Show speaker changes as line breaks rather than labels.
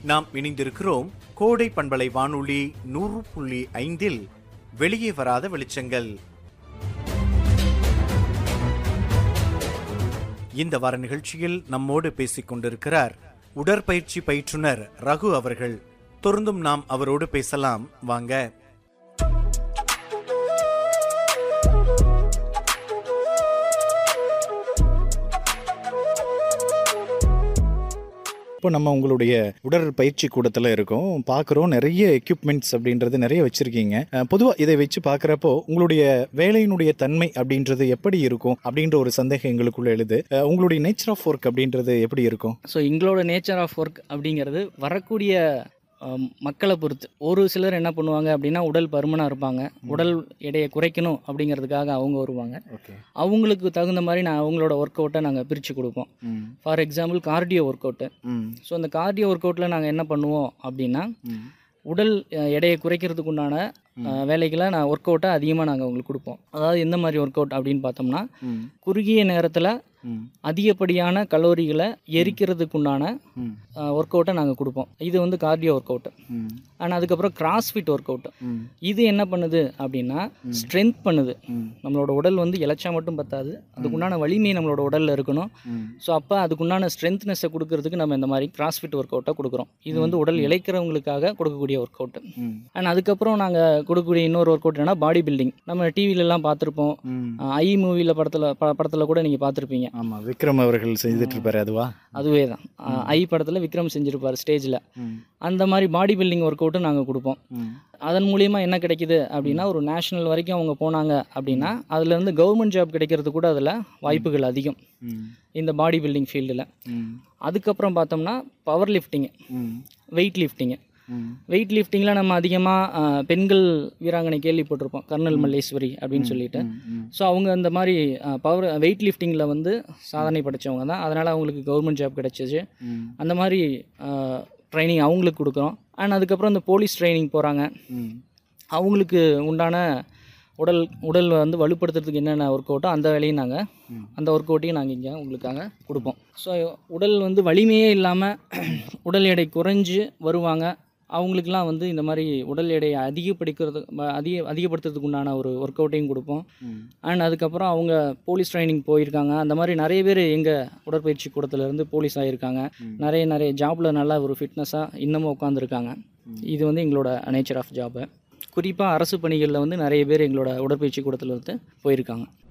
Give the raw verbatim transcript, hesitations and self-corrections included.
நாம் இணைந்திருக்கிறோம் கோடை பண்பலை வானொலி நூறு புள்ளி ஐந்தில் வெளியே வராத வெளிச்சங்கள். இந்த வார நிகழ்ச்சியில் நம்மோடு பேசிக் கொண்டிருக்கிறார் உடற்பயிற்சி பயிற்றுனர் ரகு அவர்கள். தொடர்ந்தும் நாம் அவரோடு பேசலாம் வாங்க.
இப்போ நம்ம உங்களுடைய உடற்பயிற்சி கூடத்தில் இருக்கோம், பார்க்குறோம். நிறைய எக்யூப்மெண்ட்ஸ் அப்படின்றது நிறைய வச்சுருக்கீங்க. பொதுவாக இதை வச்சு பார்க்குறப்போ உங்களுடைய வேலையினுடைய தன்மை அப்படின்றது எப்படி இருக்கும் அப்படின்ற ஒரு சந்தேகம் எங்களுக்குள்ள எழுது. உங்களுடைய நேச்சர் ஆஃப் ஒர்க் அப்படின்றது எப்படி இருக்கும்?
ஸோ எங்களோட நேச்சர் ஆஃப் ஒர்க் அப்படிங்கிறது வரக்கூடிய மக்களை பொறுத்து. ஒரு சிலர் என்ன பண்ணுவாங்க அப்படின்னா உடல் பருமனாக இருப்பாங்க, உடல் எடையை குறைக்கணும் அப்படிங்கிறதுக்காக அவங்க வருவாங்க. அவங்களுக்கு தகுந்த மாதிரி நான் அவங்களோட ஒர்க் அவுட்டை நாங்கள் பிரித்து கொடுப்போம். For example cardio work out. So அந்த கார்டியோ ஒர்க் அவுட்டில் நாங்கள் என்ன பண்ணுவோம் அப்படின்னா உடல் எடையை குறைக்கிறதுக்கு உண்டான வேலைகளை நான் ஒர்க் அவுட்டை அதிகமாக நாங்கள் உங்களுக்கு கொடுப்போம். அதாவது எந்த மாதிரி ஒர்க் அவுட் அப்படின்னு பார்த்தோம்னா குறுகிய நேரத்தில் அதிகப்படியான கலோரிகளை எரிக்கிறதுக்குண்டான ஒர்க் அவுட்டை நாங்கள் கொடுப்போம். இது வந்து கார்டியோ ஒர்க் அவுட்டு. ஆனால் அதுக்கப்புறம் கிராஸ்ஃபிட் ஒர்க் அவுட்டு. இது என்ன பண்ணுது அப்படின்னா ஸ்ட்ரென்த் பண்ணுது. நம்மளோட உடல் வந்து இளைச்சா மட்டும் பத்தாது, அதுக்குண்டான வலிமை நம்மளோட உடலில் இருக்கணும். ஸோ அப்போ அதுக்குண்டான ஸ்ட்ரென்த்னஸை கொடுக்கறதுக்கு நம்ம இந்த மாதிரி கிராஸ்ஃபிட் ஒர்க் அவுட்டை கொடுக்குறோம். இது வந்து உடல் இளைக்கிறவங்களுக்காக கொடுக்கக்கூடிய ஒர்க் அவுட்டு. அண்ட் அதுக்கப்புறம் நாங்கள் கொடுக்கக்கூடிய இன்னொரு ஒர்க் அவுட் என்னன்னா பாடி பில்டிங். நம்ம டிவிலெலாம் பார்த்துருப்போம், ஐ மூவியில் படத்தில் படத்தில் கூட நீங்கள் பார்த்துருப்பீங்க.
ஆமாம், விக்ரம் அவர்கள் செஞ்சுட்டு இருப்பாரு. அதுவா?
அதுவே தான். ஐ படத்தில் விக்ரம் செஞ்சுருப்பார் ஸ்டேஜில். அந்த மாதிரி பாடி பில்டிங் ஒர்க் அவுட்டும் நாங்கள் கொடுப்போம். அதன் மூலிமா என்ன கிடைக்குது அப்படின்னா ஒரு நேஷனல் வரைக்கும் அவங்க போனாங்க அப்படின்னா அதுலேருந்து கவர்மெண்ட் ஜாப் கிடைக்கிறது கூட அதில் வாய்ப்புகள் அதிகம் இந்த பாடி பில்டிங் ஃபீல்டில். அதுக்கப்புறம் பார்த்தோம்னா power lifting, wait lifting. Wait லிஃப்டிங்கில் நம்ம அதிகமாக பெண்கள் வீராங்கனை கேள்விப்பட்டிருப்போம், கர்னல் மல்லேஸ்வரி அப்படின்னு சொல்லிட்டு. ஸோ அவங்க அந்த மாதிரி பவர் வெயிட் லிஃப்டிங்கில் வந்து சாதனை படைத்தவங்க தான். அதனால் அவங்களுக்கு கவர்மெண்ட் ஜாப் கிடச்சிச்சு. அந்த மாதிரி ட்ரைனிங் அவங்களுக்கு கொடுக்குறோம். அண்ட் அதுக்கப்புறம் இந்த போலீஸ் ட்ரைனிங் போகிறாங்க, அவங்களுக்கு உண்டான உடல் உடல் வந்து வலுப்படுத்துறதுக்கு என்னென்ன ஒர்க் அவுட்டோ அந்த வேலையும் நாங்கள் அந்த ஒர்க் அவுட்டையும் நாங்கள் இங்கே உங்களுக்காக கொடுப்போம். ஸோ உடல் வந்து வலிமையே இல்லாமல் உடல் எடை குறைஞ்சி வருவாங்க, அவங்களுக்கெல்லாம் வந்து இந்த மாதிரி உடல் எடையை அதிகப்படுத்துறது அதிக அதிகப்படுத்துறதுக்கு உண்டான ஒரு ஒர்க் அவுட்டையும் கொடுப்போம். அண்ட் அதுக்கப்புறம் அவங்க போலீஸ் ட்ரைனிங் போயிருக்காங்க. அந்த மாதிரி நிறைய பேர் எங்கள் உடற்பயிற்சி கூடத்துலேருந்து போலீஸ் ஆகியிருக்காங்க. நிறைய நிறைய ஜாபில் நல்லா ஒரு ஃபிட்னஸாக இன்னமும் உட்காந்துருக்காங்க. இது வந்து எங்களோட நேச்சர் ஆஃப் ஜாபு. குறிப்பாக அரசு பணிகளில் வந்து நிறைய பேர் எங்களோட உடற்பயிற்சி கூடத்தில் இருந்து போயிருக்காங்க.